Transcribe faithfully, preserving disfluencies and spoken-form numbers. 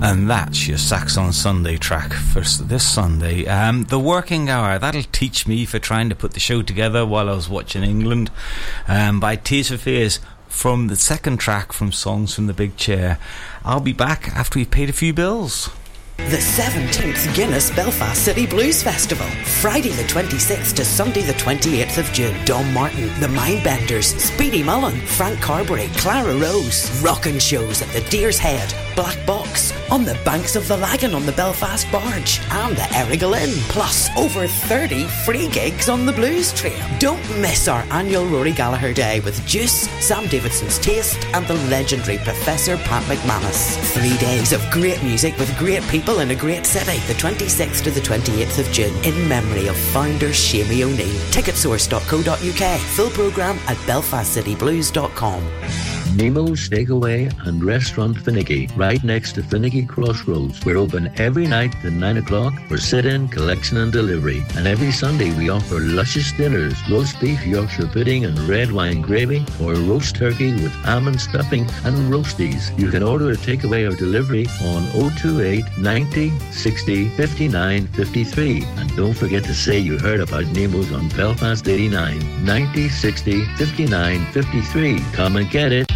And that's your Sax on Sunday track for this Sunday. Um, the Working Hour, that'll teach me for trying to put the show together while I was watching England, um, by Tears for Fears, from the second track from Songs from the Big Chair. I'll be back after we've paid a few bills. The seventeenth Guinness Belfast City Blues Festival, Friday the twenty-sixth to Sunday the twenty-eighth of June. Dom Martin, The Mindbenders, Speedy Mullen, Frank Carberry, Clara Rose. Rockin' shows at the Deer's Head, Black Box, on the banks of the Lagan on the Belfast Barge, and the Errigal Inn. Plus, over thirty free gigs on the Blues Trail. Don't miss our annual Rory Gallagher Day with Juice, Sam Davidson's Taste, and the legendary Professor Pat McManus. Three days of great music with great people in a great city, the twenty-sixth to the twenty-eighth of June, in memory of founder Shamie O'Neill. ticketsource dot co dot uk. Full programme at belfast city blues dot com. Nemo's Takeaway and Restaurant Finicky, right next to Finicky Crossroads. We're open every night at nine o'clock for sit-in, collection and delivery. And every Sunday we offer luscious dinners, roast beef, Yorkshire pudding and red wine gravy, or roast turkey with almond stuffing and roasties. You can order a takeaway or delivery on oh two eight, ninety, sixty, fifty-nine, fifty-three. And don't forget to say you heard about Nemo's on Belfast eighty-nine, ninety, sixty, fifty-nine, fifty-three. Come and get it.